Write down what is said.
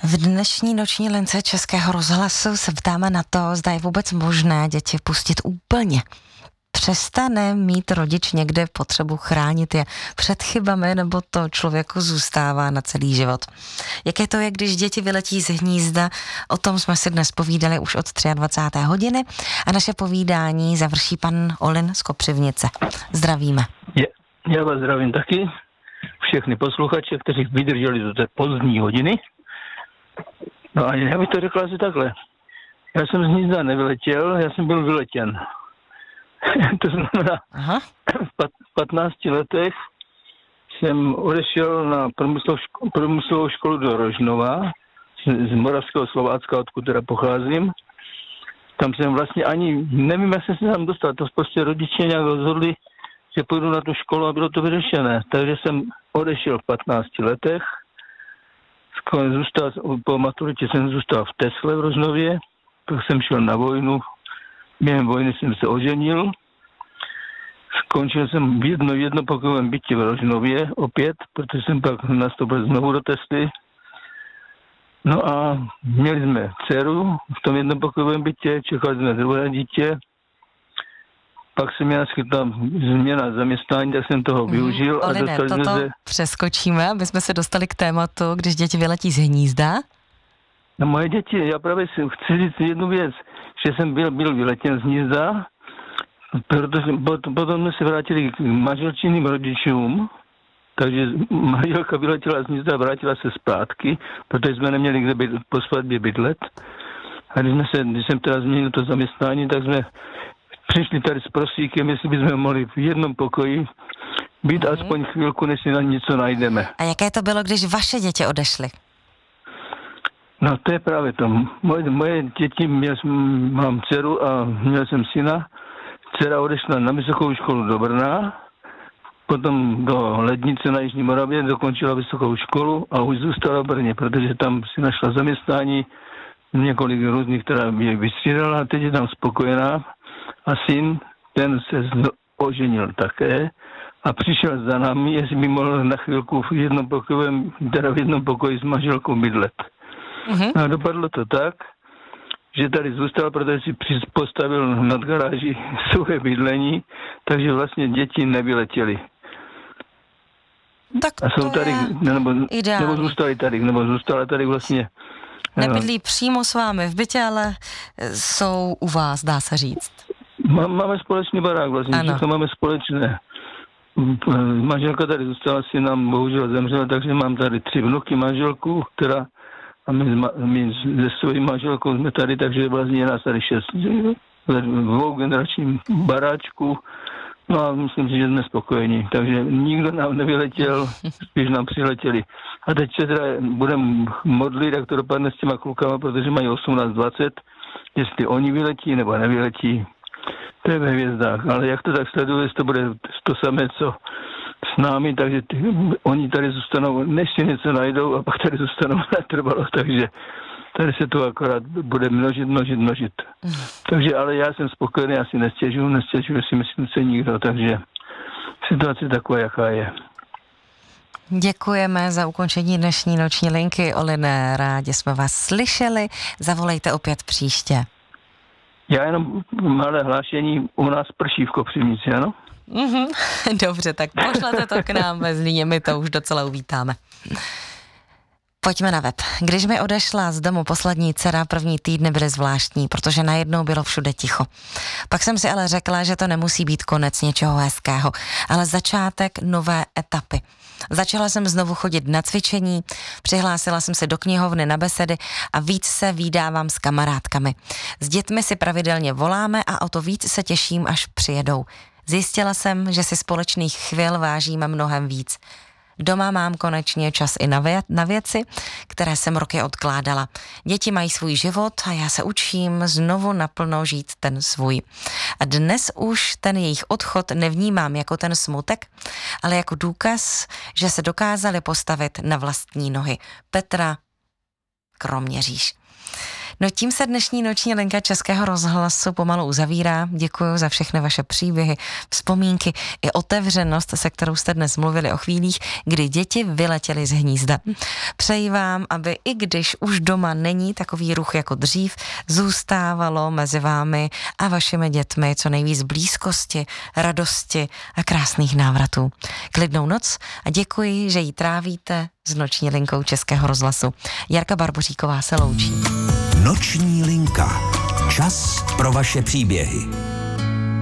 V dnešní noční lince Českého rozhlasu se ptáme na to, zda je vůbec možné děti pustit úplně. Přestane mít rodič někde potřebu chránit je před chybami, nebo to člověku zůstává na celý život? Jaké to je, když děti vyletí z hnízda? O tom jsme si dnes povídali už od 23. hodiny a naše povídání završí pan Olin z Kopřivnice. Zdravíme. Já vás zdravím taky, všechny posluchače, kteří vydrželi do té pozdní hodiny. No a já bych to řekl asi takhle. Já jsem z hnízda nevyletěl, já jsem byl vyletěn. To znamená, v 15 letech jsem odešel na průmyslovou školu do Rožnova, z Moravského Slovácka, odkud teda pocházím. Tam jsem vlastně ani, nevím, jak jsem se tam dostal, to prostě rodiče nějak rozhodli, že půjdu na tu školu a bylo to vyřešené. Takže jsem odešel v 15 letech, po maturitě jsem zůstal v Tesle v Rožnově, pak jsem šel na vojnu, během vojny jsem se oženil, skončil jsem v jednopokojovém bytě v Rožnově opět, protože jsem pak nastoupil znovu do Tesly. No a měli jsme dceru v tom jednopokojovém bytě, čekali jsme druhé dítě, pak se mi naskytla změna zaměstnání, tak jsem toho využil. Oline, toto přeskočíme, aby jsme se dostali k tématu, když děti vyletí z hnízda. No moje děti, já právě chci říct jednu věc, že jsem byl vyletěn z hnízda, protože potom jsme se vrátili k manželčiným rodičům, takže manželka vyletěla z hnízda a vrátila se zpátky, protože jsme neměli kde po svatbě bydlet. A když jsem teda změnil to zaměstnání, tak jsme přišli tady s prosíkem, jestli bychom mohli v jednom pokoji být aspoň chvilku, než si na něco najdeme. A jaké to bylo, když vaše děti odešly? No to je právě to. Moje děti, mám dceru a měl jsem syna. Dcera odešla na vysokou školu do Brna, potom do Lednice na Jižní Moravě, dokončila vysokou školu a už zůstala v Brně, protože tam si našla zaměstnání, několik různých, která mě vystřídala a teď je tam spokojená. A syn, ten se oženil také a přišel za námi, jestli by mohl na chvilku v jednom pokoji s manželkou bydlet. A dopadlo to tak, že tady zůstal, protože si postavil nad garáží svoje bydlení, takže vlastně děti nevyletěly. Tak a jsou tady, nebo zůstala tady vlastně. Nebydlí přímo s vámi v bytě, ale jsou u vás, dá se říct. Máme společný barák vlastně, všechno máme společné. Manželka tady zůstala, si nám bohužel zemřela, takže mám tady 3 vnuky, manželku, která a my se svojí manželkou jsme tady, takže vlastně je nás tady 6 v dvougeneračním baráčku. No a myslím si, že jsme spokojení. Takže nikdo nám nevyletěl, spíš nám přiletěli. A teď se teda budeme modlit, jak to dopadne s těma klukama, protože mají 18-20, jestli oni vyletí nebo nevyletí. To je ve hvězdách. Ale jak to tak sleduje, jestli to bude to samé, co s námi, takže oni tady zůstanou, než si něco najdou a pak tady zůstanou natrvalo, takže tady se to akorát bude množit. Takže ale já jsem spokojený, já si nestěžuji si myslím se nikdo, takže situace taková, jaká je. Děkujeme za ukončení dnešní noční linky, Oline, rádi jsme vás slyšeli, zavolejte opět příště. Já jenom malé hlášení, u nás prší v Kopřivnici, ano? Dobře, tak pošlete to k nám ve Zlíně, my to už docela uvítáme. Pojďme na web. Když mi odešla z domu poslední dcera, první týdny byly zvláštní, protože najednou bylo všude ticho. Pak jsem si ale řekla, že to nemusí být konec něčeho hezkého, ale začátek nové etapy. Začala jsem znovu chodit na cvičení, přihlásila jsem se do knihovny na besedy a víc se vídávám s kamarádkami. S dětmi si pravidelně voláme a o to víc se těším, až přijedou. Zjistila jsem, že si společných chvil vážíme mnohem víc. Doma mám konečně čas i na věci, které jsem roky odkládala. Děti mají svůj život a já se učím znovu naplno žít ten svůj. A dnes už ten jejich odchod nevnímám jako ten smutek, ale jako důkaz, že se dokázali postavit na vlastní nohy. Petra Kroměříž. No tím se dnešní noční linka Českého rozhlasu pomalu uzavírá. Děkuji za všechny vaše příběhy, vzpomínky i otevřenost, se kterou jste dnes mluvili o chvílích, kdy děti vyletěly z hnízda. Přeji vám, aby i když už doma není takový ruch jako dřív, zůstávalo mezi vámi a vašimi dětmi co nejvíc blízkosti, radosti a krásných návratů. Klidnou noc a děkuji, že ji trávíte s noční linkou Českého rozhlasu. Jarka Barboříková se loučí. Noční linka. Čas pro vaše příběhy.